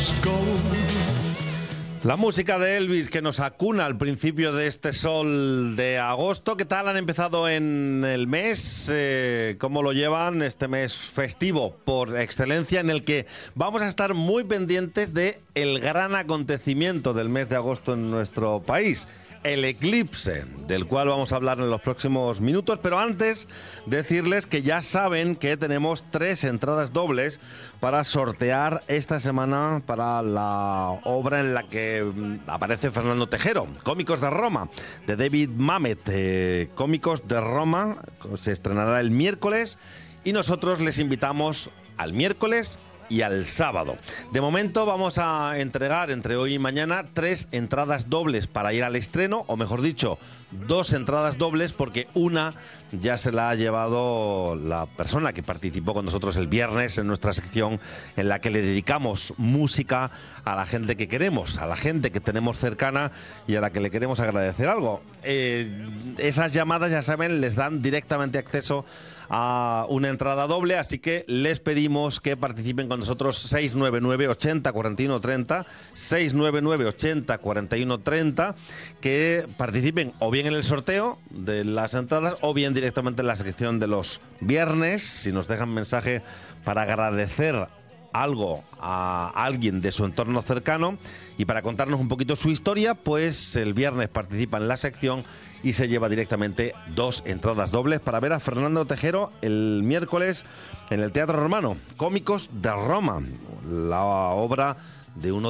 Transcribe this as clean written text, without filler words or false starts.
La música de Elvis que nos acuna al principio de este sol de agosto. ¿Qué tal han empezado en el mes? ¿Cómo lo llevan este mes festivo por excelencia, en el que vamos a estar muy pendientes de el gran acontecimiento del mes de agosto en nuestro país? El eclipse, del cual vamos a hablar en los próximos minutos, pero antes decirles que ya saben que tenemos 3 entradas dobles para sortear esta semana para la obra en la que aparece Fernando Tejero, Cómicos de Roma, de David Mamet. Cómicos de Roma se estrenará el miércoles y nosotros les invitamos al miércoles y al sábado. De momento vamos a entregar entre hoy y mañana 3 entradas dobles para ir al estreno, o mejor dicho, 2 entradas dobles, porque una ya se la ha llevado la persona que participó con nosotros el viernes en nuestra sección en la que le dedicamos música a la gente que queremos, a la gente que tenemos cercana y a la que le queremos agradecer algo. Esas llamadas, ya saben, les dan directamente acceso a una entrada doble, así que les pedimos que participen con nosotros. 699 80 41 30, 699 80 41 30, que participen o bien en el sorteo de las entradas o bien directamente en la sección de los viernes, si nos dejan mensaje para agradecer algo a alguien de su entorno cercano y para contarnos un poquito su historia, pues el viernes participa en la sección y se lleva directamente 2 entradas dobles para ver a Fernando Tejero el miércoles en el Teatro Romano. Cómicos de Roma, la obra de uno